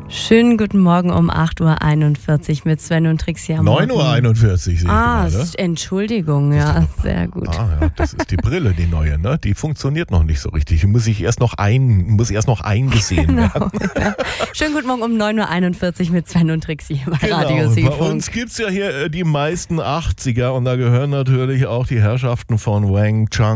Schönen guten Morgen um 8.41 Uhr mit Sven und Trixie am Morgen. 9.41 Uhr sehe ich gerade. Entschuldigung, ja, sehr gut. Ja, das ist die Brille, die neue, ne? Die funktioniert noch nicht so richtig. Die muss erst noch eingesehen werden. Ja. Schönen guten Morgen um 9.41 Uhr mit Sven und Trixie bei Radio Seefunk. Bei uns gibt es ja hier die meisten 80er und da gehören natürlich auch die Herrschaften von Wang Chung